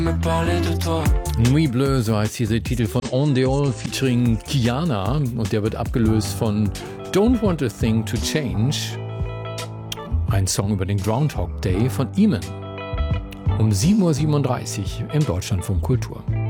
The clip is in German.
Nuit Bleue, so heißt dieser Titel von On The All featuring Kiana, und der wird abgelöst von Don't Want a Thing to Change, ein Song über den Groundhog Day von Iman. Um 7:37 Uhr im Deutschlandfunk Kultur.